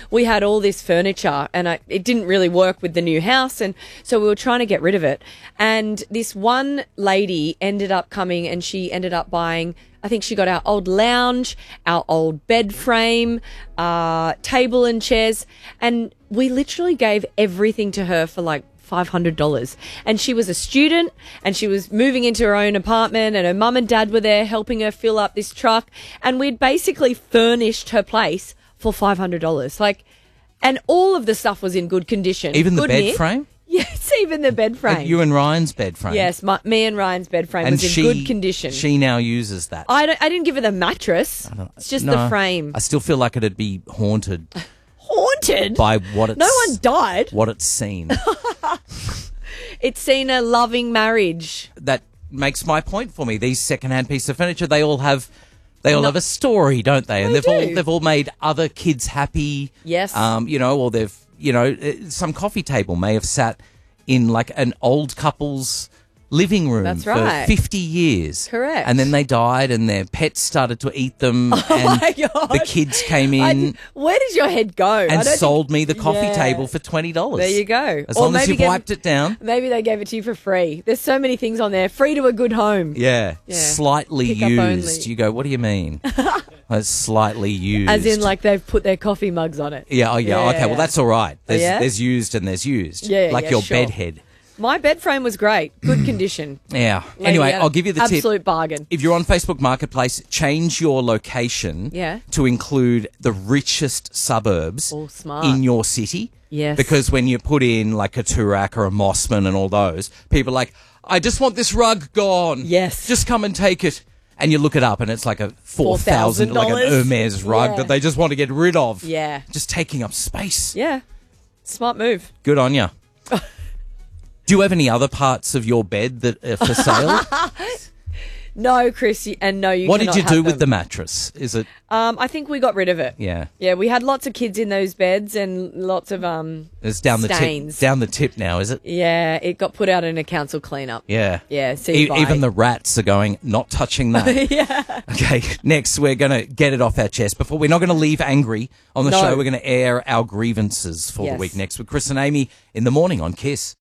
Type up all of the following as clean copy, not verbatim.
we had all this furniture and it didn't really work with the new house. And so we were trying to get rid of it. And this one lady ended up coming and she ended up buying, I think she got our old lounge, our old bed frame, table and chairs. And we literally gave everything to her for like $500. And she was a student and she was moving into her own apartment and her mum and dad were there helping her fill up this truck. And we'd basically furnished her place for $500. Like, and all of the stuff was in good condition. Even the good bed knit. frame? Yes, even the bed frame. You and Ryan's bed frame? Yes, me and Ryan's bed frame was in good condition. She now uses that. I didn't give her the mattress. It's just the frame. I still feel like it'd be haunted. Haunted? By what it's... No one died. What it's seen. It's seen a loving marriage. That makes my point for me. These secondhand pieces of furniture, they all have a story, don't they? And they've all made other kids happy. Yes. Or they've, some coffee table may have sat in like an old couple's living room That's for right. 50 years. Correct. And then they died and their pets started to eat them. And my God. The kids came in where does your head go? and sold me the coffee table for $20. There you go. As long as you've wiped it down. Maybe they gave it to you for free. There's so many things on there. Free to a good home. Yeah. Slightly Pick up used. only. You go, what do you mean? Slightly used. As in, like, they've put their coffee mugs on it. Yeah, okay, well, that's all right. Yeah? There's used and there's used. Yeah, like your sure. bed head. My bed frame was great. Good condition. Yeah. Lady, Anyway, I'll give you the tip. Absolute bargain. If you're on Facebook Marketplace, change your location to include the richest suburbs smart. in your city. Yes. Because when you put in like a Toorak or a Mossman and all those, people are like, I just want this rug gone. Yes. Just come and take it. And you look it up and it's like a $4,000, like an Hermes rug that they just want to get rid of. Yeah. Just taking up space. Yeah. Smart move. Good on you. Do you have any other parts of your bed that are for sale? No, Chris, and no, you What cannot did you have do with them. the mattress? Is it... I think we got rid of it. Yeah. Yeah, we had lots of kids in those beds and lots of It's down stains. the tip. Down the tip now, is it? Yeah, it got put out in a council cleanup. Yeah. Yeah, Even the rats are going, not touching that. Yeah. Okay, next we're going to get it off our chest. We're not going to leave angry on the show. We're going to air our grievances for the week next with Chris and Amy in the morning on Kiss.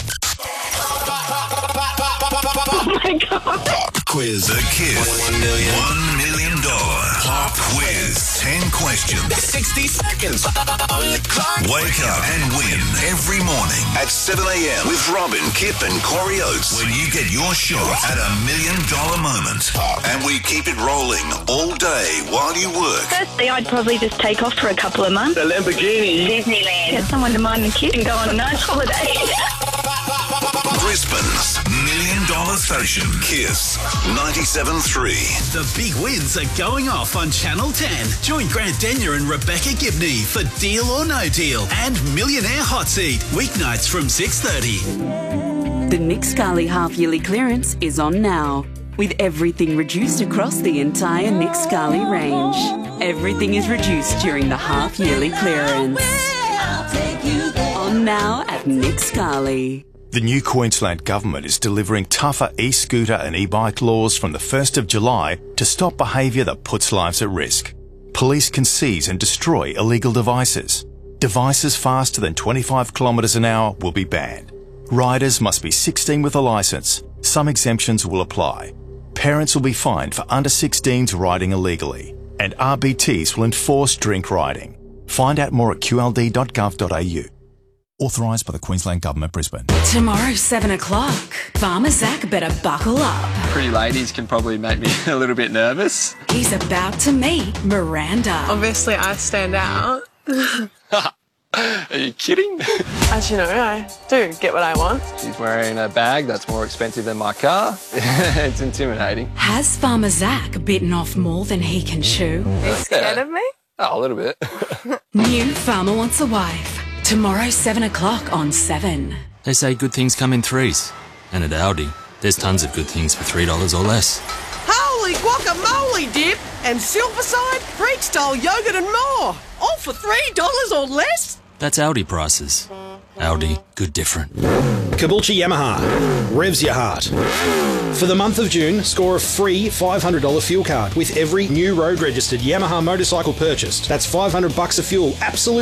Oh my God. Pop quiz. The Kiss $1 million pop quiz. 10 questions. 60 seconds. Wake up and win every morning at 7 a.m. with Robin, Kip and Corey Oates when you get your shot at $1 million moment. And we keep it rolling all day while you work. Firstly, I'd probably just take off for a couple of months. The Lamborghini. Disneyland. Get someone to mind the kid and go on a nice holiday. Brisbane's $1 million station. Kiss 97.3. The big wins are going off on Channel 10. Join Grant Denyer and Rebecca Gibney for Deal or No Deal and Millionaire Hot Seat, weeknights from 6:30. The Nick Scali half-yearly clearance is on now, with everything reduced across the entire Nick Scali range. Everything is reduced during the half-yearly clearance. On now at Nick Scali. The new Queensland Government is delivering tougher e-scooter and e-bike laws from the 1st of July to stop behaviour that puts lives at risk. Police can seize and destroy illegal devices. Devices faster than 25 kilometres an hour will be banned. Riders must be 16 with a licence. Some exemptions will apply. Parents will be fined for under 16s riding illegally. And RBTs will enforce drink riding. Find out more at qld.gov.au. Authorised by the Queensland Government, Brisbane. Tomorrow, 7 o'clock. Farmer Zach better buckle up. Pretty ladies can probably make me a little bit nervous. He's about to meet Miranda. Obviously, I stand out. Are you kidding? As you know, I do get what I want. She's wearing a bag that's more expensive than my car. It's intimidating. Has Farmer Zach bitten off more than he can chew? Are you scared of me? Oh, a little bit. New Farmer Wants a Wife. Tomorrow, 7 o'clock on 7. They say good things come in threes. And at Aldi, there's tons of good things for $3 or less. Holy guacamole dip and Silverside, Freak-style yogurt and more. All for $3 or less? That's Aldi prices. Aldi, good different. Caboolture Yamaha. Revs your heart. For the month of June, score a free $500 fuel card with every new road registered Yamaha motorcycle purchased. That's $500 of fuel, absolutely